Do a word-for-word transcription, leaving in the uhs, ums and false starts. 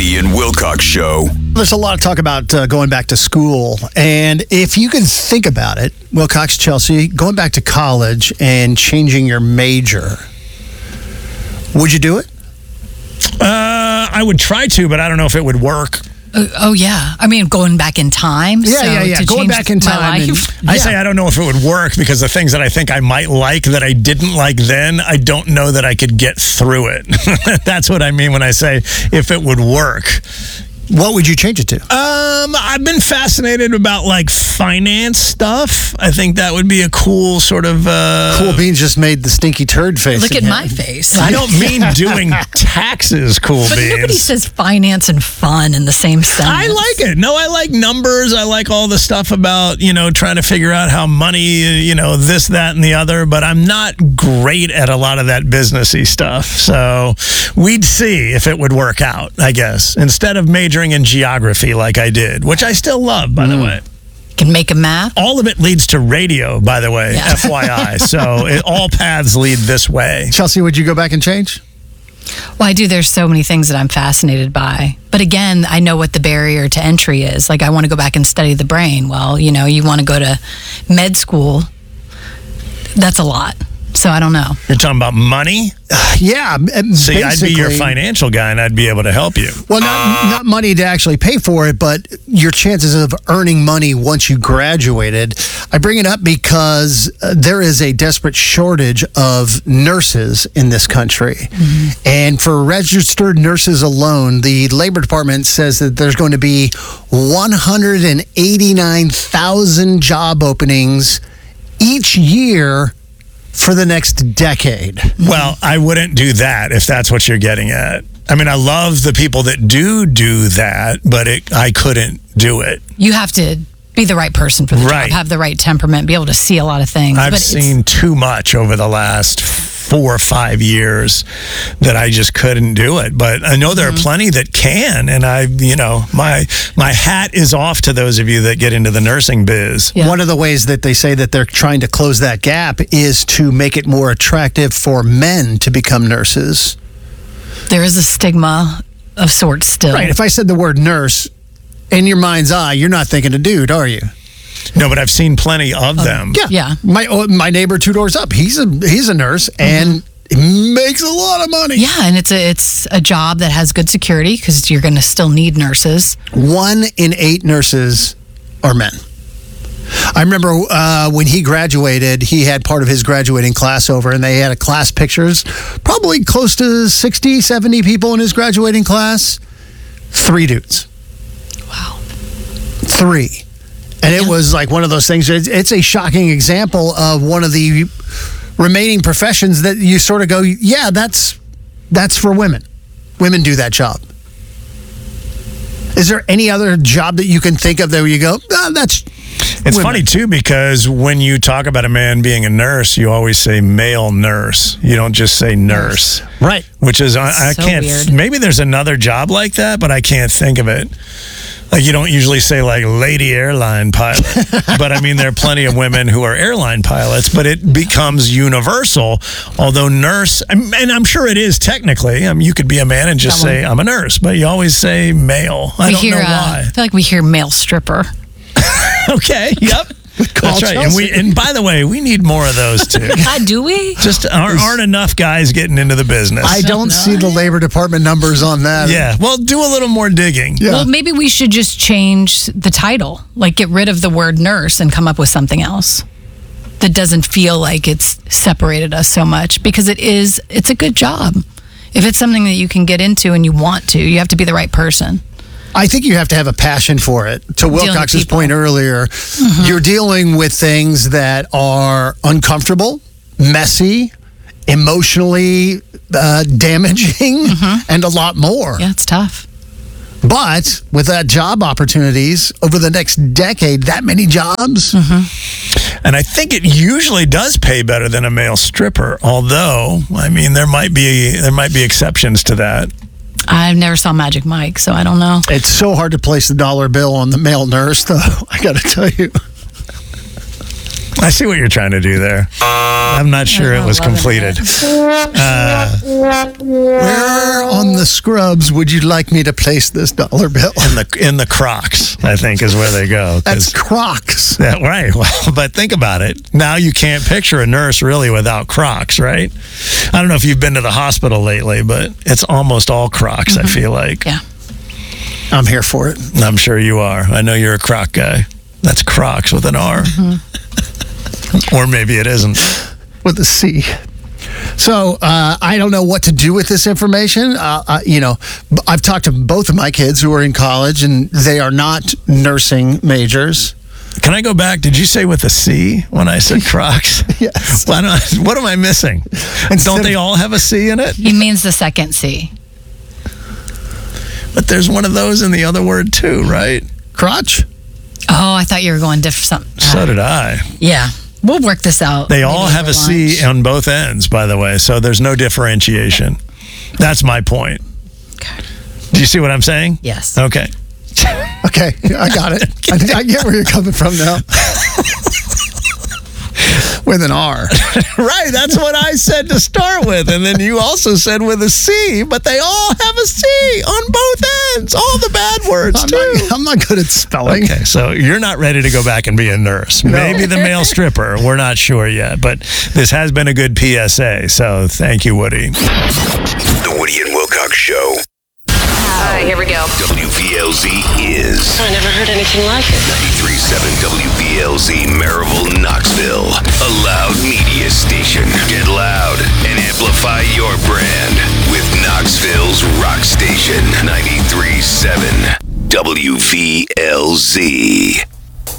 Bobby and Wilcox Show. There's a lot of talk about uh, going back to school. And if you can think about it, Wilcox, Chelsea, going back to college and changing your major, would you do it? Uh, I would try to, but I don't know if it would work. Uh, oh, yeah. I mean, going back in time. Yeah, so yeah, yeah. to Going change back in my time. and- life. I yeah. say I don't know if it would work because the things that I think I might like that I didn't like then, I don't know that I could get through it. That's what I mean when I say if it would work. What would you change it to? Um, I've been fascinated about like finance stuff. I think that would be a cool sort of. Uh, Cool Beans just made the stinky turd face. Look at again. my face. I don't mean doing taxes, Cool But nobody Beans. says finance and fun in the same sentence. I like it. No, I like numbers. I like all the stuff about, you know, trying to figure out how money, you know, this, that, and the other. But I'm not great at a lot of that businessy stuff. So we'd see if it would work out, I guess, instead of majoring in geography like I did, which I still love, by the way. Can make a map. All of it leads to radio, by the way, Yeah. F Y I. So it, all paths lead this way. Chelsea, would you go back and change? Well, I do. There's so many things that I'm fascinated by. But again, I know what the barrier to entry is. Like, I want to go back and study the brain. Well, you know, you want to go to med school. That's a lot. So I don't know. You're talking about money? Yeah. See, I'd be your basically- financial guy and I'd be able to help you. Well, not, not money to actually pay for it, but your chances of earning money once you graduated. I bring it up because uh, there is a desperate shortage of nurses in this country. Mm-hmm. And for registered nurses alone, the Labor Department says that there's going to be one hundred eighty-nine thousand job openings each year for the next decade. Well, I wouldn't do that if that's what you're getting at. I mean, I love the people that do do that, but it, I couldn't do it. You have to be the right person for the Right. job, have the right temperament, be able to see a lot of things. I've but it's- seen too much over the last four or five years that I just couldn't do it. But I know there Mm-hmm. are plenty that can, and I, you know, my my hat is off to those of you that get into the nursing biz. Yeah. One of the ways that they say that they're trying to close that gap is to make it more attractive for men to become nurses. there is a stigma of sorts still. Right. If I said the word nurse, in your mind's eye, you're not thinking a dude, are you? No, but I've seen plenty of them. Yeah. Yeah. My oh, my neighbor two doors up, he's a he's a nurse and he makes a lot of money. Yeah, and it's a it's a job that has good security because you're going to still need nurses. One in eight nurses are men. I remember uh, when he graduated, he had part of his graduating class over, and they had a class pictures, probably close to sixty, seventy people in his graduating class. Three dudes. Wow. Three. And it Yeah. was like one of those things. It's, it's a shocking example of one of the remaining professions that you sort of go, yeah, that's that's for women. Women do that job. Is there any other job that you can think of there you go, ah, that's It's women. funny, too, because when you talk about a man being a nurse, you always say male nurse. You don't just say nurse. Right. Which is, I, I So can't, weird. maybe there's another job like that, but I can't think of it. Like, you don't usually say, like, lady airline pilot. But, I mean, there are plenty of women who are airline pilots, but it becomes universal. Although nurse, and I'm sure it is technically. I mean, you could be a man and just That say, I'm a nurse, but you always say male. I we don't hear, know uh, why. I feel like we hear male stripper. Okay, yep. That's right. And we and by the way, we need more of those too. God, do we? Just aren't, aren't enough guys getting into the business. I don't see the Labor Department numbers on that. Yeah. Well, do a little more digging. Yeah. Well, maybe we should just change the title, like get rid of the word nurse and come up with something else that doesn't feel like it's separated us so much, because it is, it's a good job. If it's something that you can get into and you want to, you have to be the right person. I think you have to have a passion for it. To with Wilcox's people. point earlier, you're dealing with things that are uncomfortable, messy, emotionally uh, damaging, and a lot more. Yeah, it's tough. But with that job opportunities over the next decade, that many jobs, And I think it usually does pay better than a male stripper. Although, I mean, there might be there might be exceptions to that. I never saw Magic Mike, so I don't know. it's so hard to place the dollar bill on the male nurse, though, I got to tell you. I see what you're trying to do there. I'm not sure it was completed. Uh, Where on the scrubs would you like me to place this dollar bill? in the in the Crocs, I think, is where they go. 'cause- That's Crocs. Yeah, right. Well, but think about it. Now you can't picture a nurse really without Crocs, right? I don't know if you've been to the hospital lately, but it's almost all Crocs, I feel like. Yeah. I'm here for it. I'm sure you are. I know you're a Croc guy. That's Crocs with an R. Or maybe it isn't. With a C. So uh, I don't know what to do with this information. Uh, uh, you know, b- I've talked to both of my kids who are in college, and they are not nursing majors. Can I go back? Did you say with a C when I said Crocs? Yes. Why don't, what am I missing? Don't they all have a C in it? He means the second C. But there's one of those in the other word too, right? Crotch? Oh, I thought you were going different. Something. So did I. Yeah. We'll work this out. They maybe all have over a C lunch. on both ends, by the way, so there's no differentiation. That's my point. Okay. Do you see what I'm saying? Yes. Okay. Okay, I got it. I, I get where you're coming from now. With an R. Right, that's what I said to start with. And then you also said with a C, but they all have a C on both ends. All the bad words, I'm too. not, I'm not good at spelling. Okay, so you're not ready to go back and be a nurse. Maybe the male stripper. We're not sure yet, but this has been a good P S A. So thank you, Woody. The Woody and Wilcox Show. All right, here we go. W V L Z is I never heard anything like it. ninety-three point seven W V L Z Maryville, Knoxville. A loud media station. Get loud and amplify your brand with Knoxville's rock station. ninety-three point seven W V L Z.